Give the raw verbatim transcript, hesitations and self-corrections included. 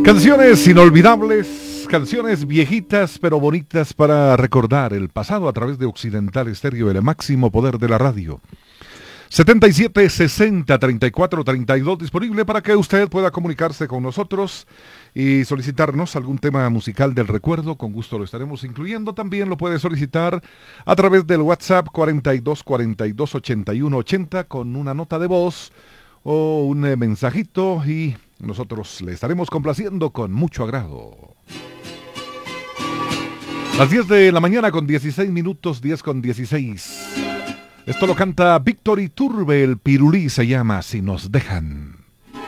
Canciones inolvidables, canciones viejitas pero bonitas para recordar el pasado a través de Occidental Estéreo, el máximo poder de la radio. setenta y siete sesenta treinta y cuatro treinta y dos disponible para que usted pueda comunicarse con nosotros y solicitarnos algún tema musical del recuerdo. Con gusto lo estaremos incluyendo. También lo puede solicitar a través del WhatsApp cuarenta y dos cuarenta y dos ochenta y uno ochenta con una nota de voz o un eh, mensajito, y nosotros le estaremos complaciendo con mucho agrado. Las diez de la mañana con dieciséis minutos, diez con dieciséis. Esto lo canta Víctor Iturbe, el Pirulí se llama Si nos dejan.